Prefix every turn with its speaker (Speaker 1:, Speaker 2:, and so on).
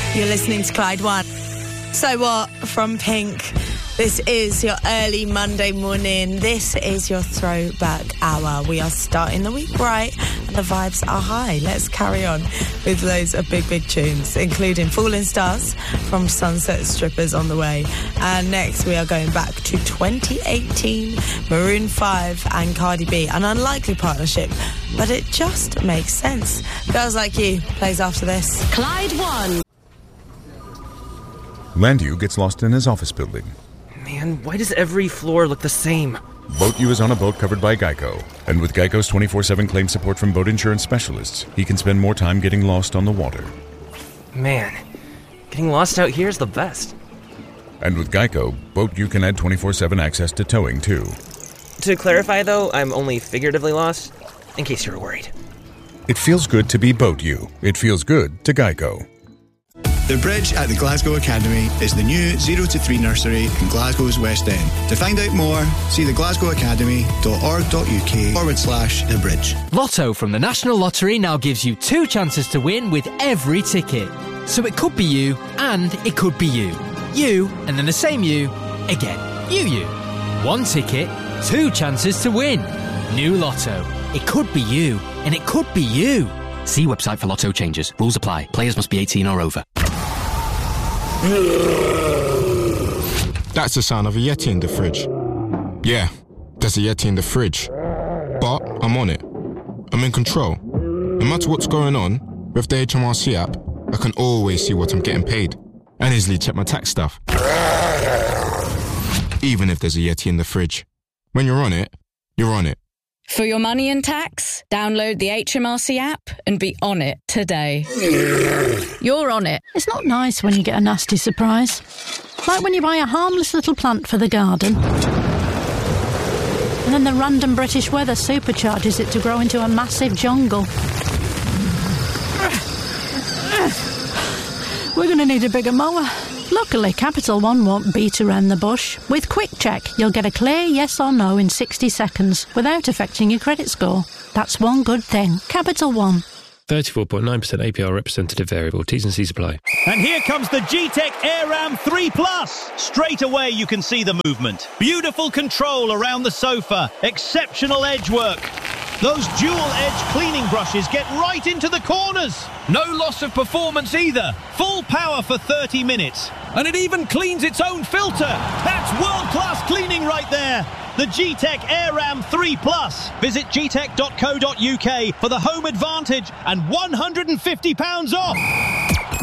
Speaker 1: You're listening to Clyde One. So What from Pink. This is your early Monday morning. This is your throwback hour. We are starting the week right and the vibes are high. Let's carry on with loads of big tunes, including Falling Stars from Sunset Strippers on the way. And next we are going back to 2018, Maroon 5 and Cardi B. An unlikely partnership, but it just makes sense. Girls Like You plays after this.
Speaker 2: Clyde One.
Speaker 3: Landu gets lost in his office building.
Speaker 4: Man, why does every floor look the same?
Speaker 3: Boat U is on a boat covered by Geico. And with Geico's 24/7 claim support from boat insurance specialists, he can spend more time getting lost on the water.
Speaker 4: Man, getting lost out here is the best.
Speaker 3: And with Geico, Boat U can add 24/7 access to towing, too.
Speaker 4: To clarify, though, I'm only figuratively lost, in case you were worried.
Speaker 3: It feels good to be Boat U. It feels good to Geico.
Speaker 5: The Bridge at the Glasgow Academy is the new 0 to 3 nursery in Glasgow's West End. To find out more, see theglasgowacademy.org.uk/The Bridge.
Speaker 6: Lotto from the National Lottery now gives you 2 chances to win with every ticket. So it could be you, and it could be you. You, and then the same you, again. You. 1 ticket, 2 chances to win. New Lotto. It could be you, and it could be you. See website for Lotto changes. Rules apply. Players must be 18 or over.
Speaker 7: That's the sound of a Yeti in the fridge. Yeah, there's a Yeti in the fridge. But I'm on it. I'm in control. No matter what's going on, with the HMRC app, I can always see what I'm getting paid and easily check my tax stuff. Even if there's a Yeti in the fridge. When you're on it, you're on it.
Speaker 2: For your money and tax, download the HMRC app and be on it today. You're on it.
Speaker 8: It's not nice when you get a nasty surprise. Like when you buy a harmless little plant for the garden. And then the random British weather supercharges it to grow into a massive jungle. We're going to need a bigger mower. Luckily, Capital One won't beat around the bush. With Quick Check, you'll get a clear yes or no in 60 seconds without affecting your credit score. That's one good thing. Capital One.
Speaker 9: 34.9% APR representative variable. T's and C's apply.
Speaker 10: And here comes the G-Tech AirRam 3 Plus. Straight away you can see the movement. Beautiful control around the sofa. Exceptional edge work. Those dual-edge cleaning brushes get right into the corners. No loss of performance either. Full power for 30 minutes. And it even cleans its own filter. That's world-class cleaning right there. The G-Tech AirRam 3 Plus. Visit gtech.co.uk for the home advantage and £150 off.